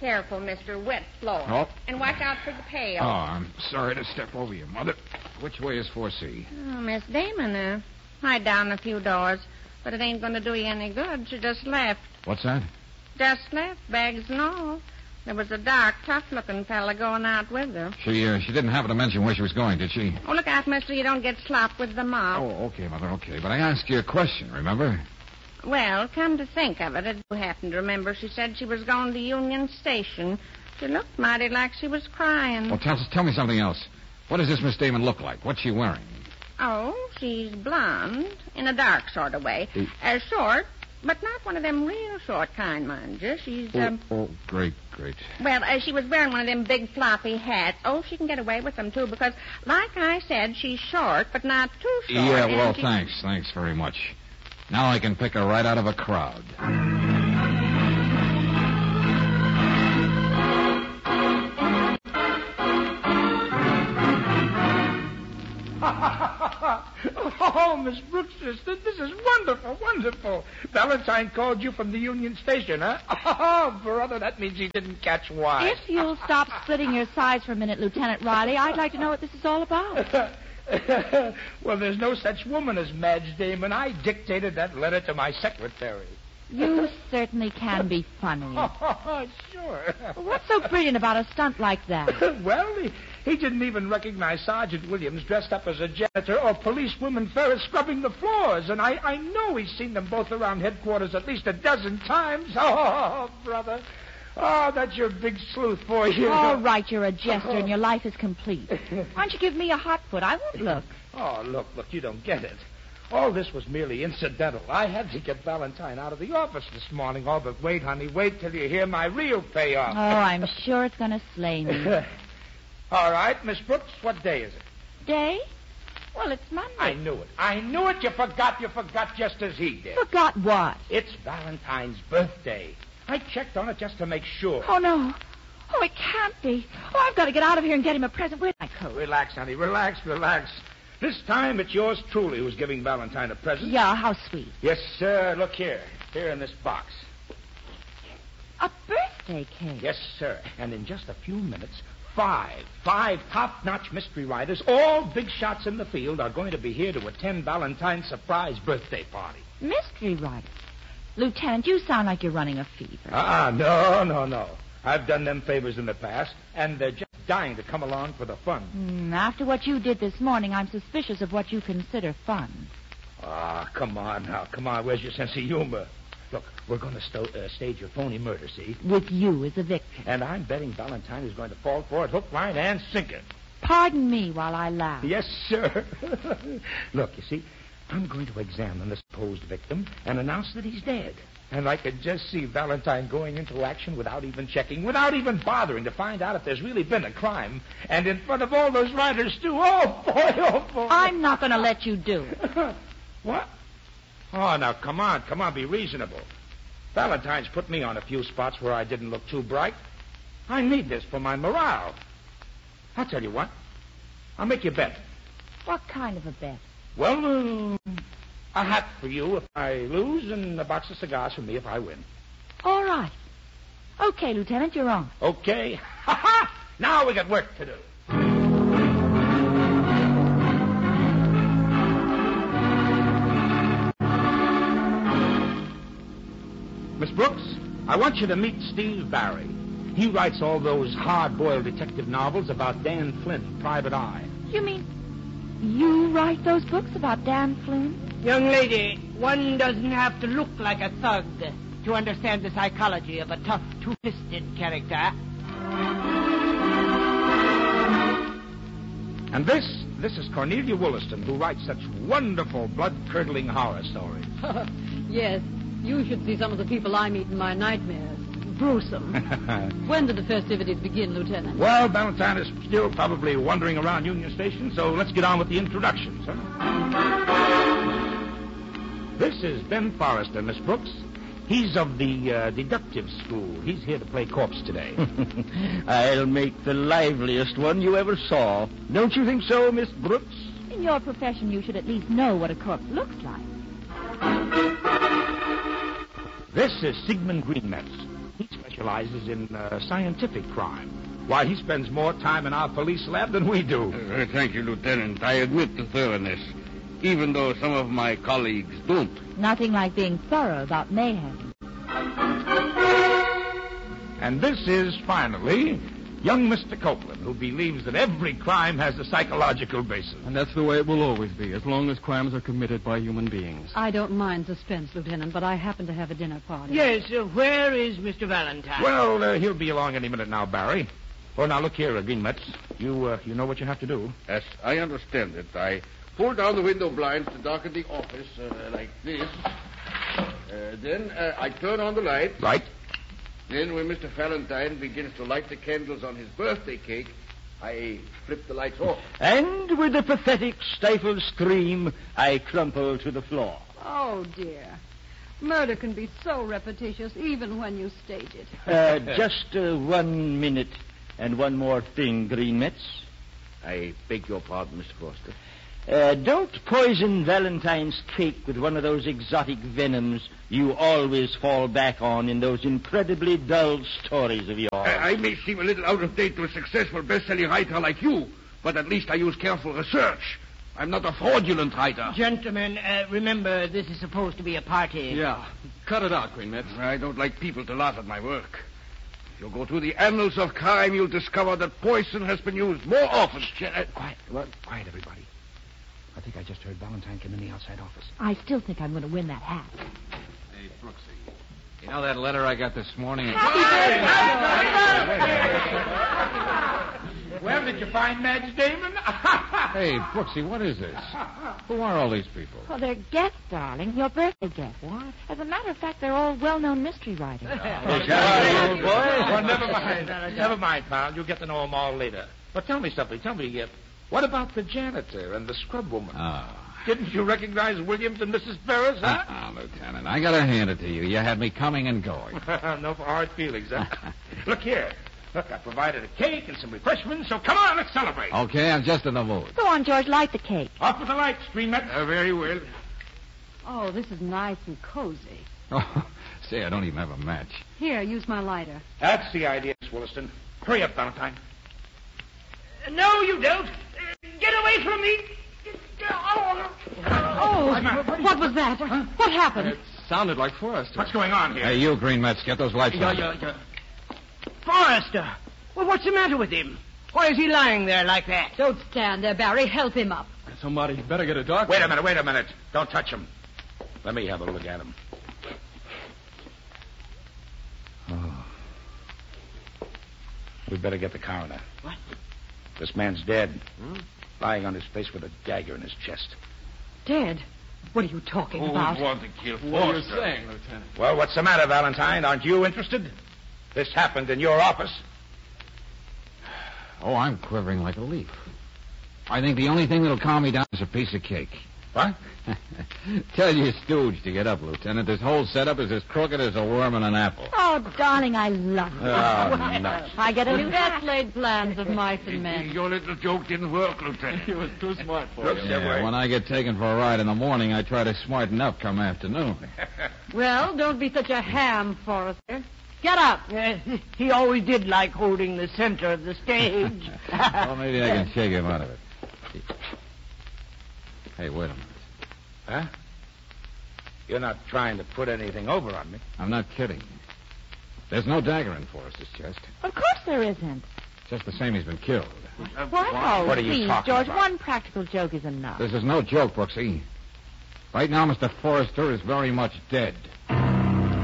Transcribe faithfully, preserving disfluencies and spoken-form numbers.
Careful, mister. Wet floor. Oh. And watch out for the pail. Oh, I'm sorry to step over you, Mother. Which way is four C? Oh, Miss Damon, uh, hide down a few doors. But it ain't going to do you any good. She just left. What's that? Just left, bags and all. There was a dark, tough-looking fella going out with her. She uh, she didn't happen to mention where she was going, did she? Oh, look out, mister. You don't get slopped with the mop. Oh, okay, Mother, okay. But I asked you a question, remember? Well, come to think of it, I do happen to remember she said she was going to Union Station. She looked mighty like she was crying. Well, tell, tell me something else. What does this Miss Damon look like? What's she wearing? Oh, she's blonde, in a dark sort of way. Uh, uh, short, but not one of them real short kind, mind you. She's, oh, um... oh, great, great. Well, uh, she was wearing one of them big floppy hats. Oh, she can get away with them, too, because, like I said, she's short, but not too short. Yeah, well, she... thanks. Thanks very much. Now I can pick her right out of a crowd. Oh, Miss Brooks, sister, this is wonderful, wonderful. Valentine called you from the Union Station, huh? Oh, brother, that means he didn't catch wise. If you'll stop splitting your sides for a minute, Lieutenant Riley, I'd like to know what this is all about. Well, there's no such woman as Madge Damon. I dictated that letter to my secretary. You certainly can be funny. Oh, sure. What's so brilliant about a stunt like that? Well, he, he didn't even recognize Sergeant Williams dressed up as a janitor or policewoman Ferris scrubbing the floors. And I, I know he's seen them both around headquarters at least a dozen times. Oh, brother. Oh, that's your big sleuth for you. All right, you're a jester and your life is complete. Why don't you give me a hot foot? I won't look. Oh, look, look, you don't get it. All this was merely incidental. I had to get Valentine out of the office this morning. Oh, but wait, honey, wait till you hear my real payoff. Oh, I'm sure it's going to slay me. All right, Miss Brooks, what day is it? Day? Well, it's Monday. I knew it. I knew it. You forgot. You forgot just as he did. Forgot what? It's Valentine's birthday. I checked on it just to make sure. Oh, no. Oh, it can't be. Oh, I've got to get out of here and get him a present. Where's my coat? Relax, honey. Relax, relax. This time it's yours truly who's giving Valentine a present. Yeah, how sweet. Yes, sir. Look here. Here in this box. A birthday cake. Yes, sir. And in just a few minutes, five, five top-notch mystery writers, all big shots in the field, are going to be here to attend Valentine's surprise birthday party. Mystery writers? Lieutenant, you sound like you're running a fever. Ah, uh-uh, no, no, no. I've done them favors in the past, and they're just dying to come along for the fun. Mm, after what you did this morning, I'm suspicious of what you consider fun. Ah, come on now. Come on. Where's your sense of humor? Look, we're going to sto- uh, stage a phony murder, see? With you as a victim. And I'm betting Valentine is going to fall for it hook, line, and sinker. Pardon me while I laugh. Yes, sir. Look, you see, I'm going to examine the supposed victim and announce that he's dead. And I could just see Valentine going into action without even checking, without even bothering to find out if there's really been a crime. And in front of all those writers, too. Oh, boy, oh, boy. I'm not going to let you do it. What? Oh, now, come on, come on, be reasonable. Valentine's put me on a few spots where I didn't look too bright. I need this for my morale. I'll tell you what. I'll make you a bet. What kind of a bet? Well, uh, a hat for you if I lose and a box of cigars for me if I win. All right. Okay, Lieutenant, you're on. Okay. Ha ha! Now we got work to do. Miss Brooks, I want you to meet Steve Barry. He writes all those hard-boiled detective novels about Dan Flint, Private Eye. You mean you write those books about Dan Flint? Young lady, one doesn't have to look like a thug to understand the psychology of a tough, two-fisted character. And this, this is Cornelia Wollaston, who writes such wonderful, blood-curdling horror stories. Yes, you should see some of the people I meet in my nightmares. Gruesome. When did the festivities begin, Lieutenant? Well, Valentine is still probably wandering around Union Station, so let's get on with the introductions, huh? This is Ben Forrester, Miss Brooks. He's of the uh, deductive school. He's here to play corpse today. I'll make the liveliest one you ever saw. Don't you think so, Miss Brooks? In your profession, you should at least know what a corpse looks like. This is Sigmund Greenmetz. He specializes specializes in uh, scientific crime. Why, he spends more time in our police lab than we do. Uh, thank you, Lieutenant. I admit the thoroughness, even though some of my colleagues don't. Nothing like being thorough about mayhem. And this is, finally, young Mister Copeland, who believes that every crime has a psychological basis. And that's the way it will always be, as long as crimes are committed by human beings. I don't mind suspense, Lieutenant, but I happen to have a dinner party. Yes, uh, where is Mister Valentine? Well, uh, he'll be along any minute now, Barry. Oh, now, look here, uh, Greenmetz. You, uh, you know what you have to do. Yes, I understand it. I pull down the window blinds to darken the office uh, like this. Uh, then uh, I turn on the light. Right. Then when Mister Valentine begins to light the candles on his birthday cake, I flip the lights off. And with a pathetic, stifled scream, I crumple to the floor. Oh, dear. Murder can be so repetitious, even when you stage it. Uh, just uh, one minute and one more thing, Greenmetz. I beg your pardon, Mister Foster. Uh, don't poison Valentine's cake with one of those exotic venoms you always fall back on in those incredibly dull stories of yours. I, I may seem a little out of date to a successful best-selling writer like you, but at least I use careful research. I'm not a fraudulent writer. Gentlemen, uh, remember, this is supposed to be a party. Yeah. Cut it out, Greenmetz. I don't like people to laugh at my work. If you go through the annals of crime, you'll discover that poison has been used more often. Uh, quiet, well, quiet, everybody. I think I just heard Valentine come in the outside office. I still think I'm going to win that hat. Hey, Brooksy. You know that letter I got this morning? Well, did you find Madge Damon? Hey, Brooksy, what is this? Who are all these people? Well, they're guests, darling. Your birthday guests. What? As a matter of fact, they're all well-known mystery writers. Well, boy. Well, never mind. Never mind, pal. You'll get to know them all later. But tell me something. Tell me, uh, what about the janitor and the scrub woman? Oh. Didn't you recognize Williams and Missus Ferris, huh? Uh-uh, Lieutenant. I gotta hand it to you. You had me coming and going. No hard feelings, huh? Look here. Look, I provided a cake and some refreshments, so come on, let's celebrate. Okay, I'm just in the mood. Go on, George, light the cake. Off with the lights, Greenmetz. Uh, very well. Oh, this is nice and cozy. Oh, say, I don't even have a match. Here, use my lighter. That's the idea, Miss Williston. Hurry up, Valentine. No, you don't. Uh, get away from me. Oh, what was that? What happened? It sounded like Forrester. What's going on here? Hey, you, Greenmetz, get those lights on. Yeah, yeah, yeah. Forrester. Well, what's the matter with him? Why is he lying there like that? Don't stand there, Barry. Help him up. Somebody better get a doctor. Wait a minute, wait a minute. Don't touch him. Let me have a look at him. Oh. We'd better get the coroner. What? This man's dead. Hmm? Lying on his face with a dagger in his chest. Dead? What are you talking Who about? would want to kill Foster? What are you saying, Lieutenant? Well, what's the matter, Valentine? Aren't you interested? This happened in your office. Oh, I'm quivering like a leaf. I think the only thing that'll calm me down is a piece of cake. What? Tell your stooge to get up, Lieutenant. This whole setup is as crooked as a worm in an apple. Oh, darling, I love you. Oh, nuts. I get a new The hat. best laid plans of mice and men. Your little joke didn't work, Lieutenant. He was too smart for Looks you. that way. Yeah, when I get taken for a ride in the morning, I try to smarten up come afternoon. Well, don't be such a ham, Forrester. Get up. Uh, he always did like holding the center of the stage. Well, maybe I can shake him out of it. Hey, wait a minute. Huh? You're not trying to put anything over on me. I'm not kidding. There's no dagger in Forrester's chest. Of course there isn't. Just the same he's been killed. Wow. What are you Please, talking George, about? one practical joke is enough. This is no joke, Brooksy. Right now, Mister Forrester is very much dead.